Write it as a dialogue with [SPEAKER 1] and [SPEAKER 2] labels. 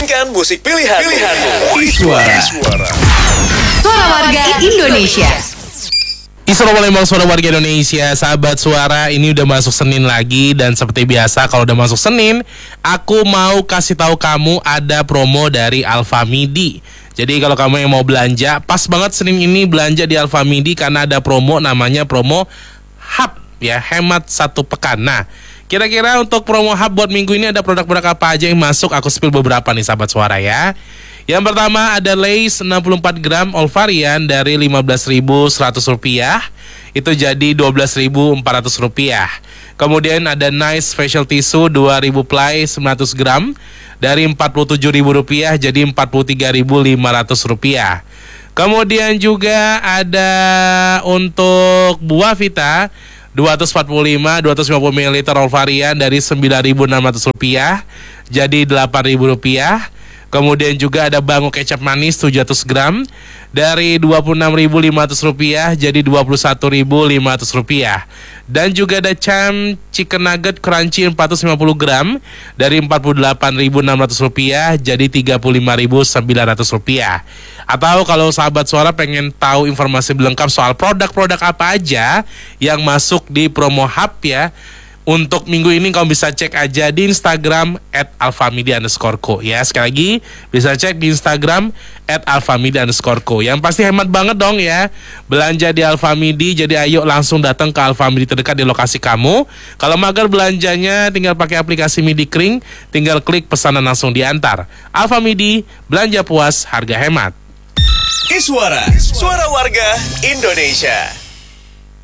[SPEAKER 1] Mainkan musik pilihanmu.
[SPEAKER 2] Iswara.
[SPEAKER 3] Suara Warga Indonesia.
[SPEAKER 2] Assalamualaikum suara warga Indonesia, sahabat suara. Ini udah masuk Senin lagi, dan seperti biasa kalau udah masuk Senin, aku mau kasih tahu kamu ada promo dari Alfamidi. Jadi kalau kamu yang mau belanja, pas banget Senin ini belanja di Alfamidi karena ada promo namanya promo Hub ya, hemat 1 pekan. Nah, kira-kira untuk promo Hub buat minggu ini ada produk-produk apa aja yang masuk? Aku spill beberapa nih sahabat suara ya. Yang pertama ada Lays 64 gram all varian dari Rp15.100, itu jadi Rp12.400. Kemudian ada Nice Facial Tissue 2000 ply 900 gram dari Rp47.000 jadi Rp43.500. Kemudian juga ada untuk Buah Vita 250 ml all varian dari Rp9.600 jadi Rp8.000. Kemudian juga ada Bango kecap manis 700 gram dari Rp26.500 jadi Rp21.500. Dan juga ada Cham Chicken Nugget Crunchy 450 gram dari Rp48.600 jadi Rp35.900. Atau kalau sahabat suara pengen tahu informasi lengkap soal produk-produk apa aja yang masuk di promo Hub ya, untuk minggu ini kamu bisa cek aja di Instagram @alfamidi_co ya. Sekali lagi bisa cek di Instagram @alfamidi_co. Yang pasti hemat banget dong ya belanja di Alfamidi. Jadi ayo langsung datang ke Alfamidi terdekat di lokasi kamu. Kalau mager belanjanya tinggal pakai aplikasi Midi Kring, tinggal klik pesanan langsung diantar. Alfamidi, belanja puas, harga hemat.
[SPEAKER 1] Iswara, suara warga Indonesia.